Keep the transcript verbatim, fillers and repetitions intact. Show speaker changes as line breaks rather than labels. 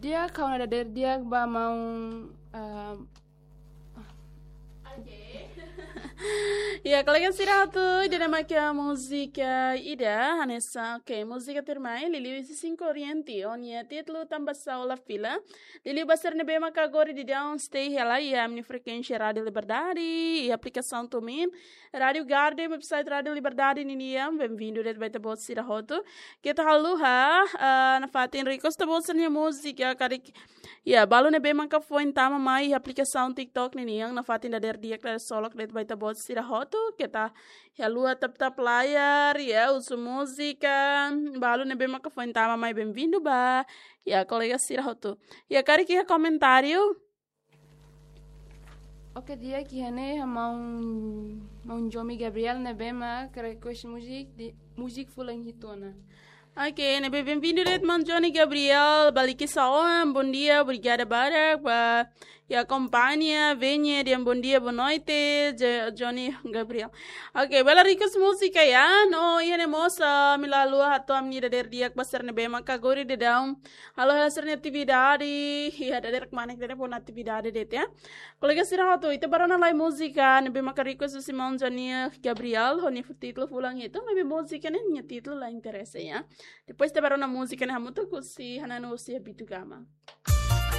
dia kau nada der dia ba mau uh, Ya, kalian istirahat dia nama que a música ida, Hanessa, ok, música termai, Lili isi cinco orienti, onia título tambah saula fila, Lili basar nebe maka agora de down stay ela e a minha frequência Rádio Liberdade e aplicação também, Rádio Garden, website Rádio Liberdade niniam, bem-vindo de baita bot sirahoto, kita haluha, na fatin ricos ta bot minha música, karik, ya, balu nebe maka foi tama mai aplicação TikTok niniang, na fatin da der dia que solok de baita bot sirahoto, kita ya lua tap tap layar ya uso música balu nebe maka foi tama mai bem-vindo ba ya colega sirahoto ya kari que comentário
Oke dia que hane mau mau Jomi Gabriel nebe ma kare kosh music di music fulang hitona.
Ok, nebe bem-vindo de man Johnny Gabriel, baliki salam, bom dia, obrigada barak, ba, e acompanha, venha, de bom dia, boa noite, Johnny Gabriel. Ok, bela ricas música ya, no, ia ne moça, milalu hato amni da der dia pasar nebe maka gori de down, halo hasil atividade, ia da der kemana kita pun atividade de ya. Colega sira hato, itu baru nalai música, nebe maka ricas Simão Johnny Gabriel, honi título fulang itu, nebe música ne, nya título la interessa ya. Depois tiveram na música, né? Muito cursi, Hanano se habitu gama.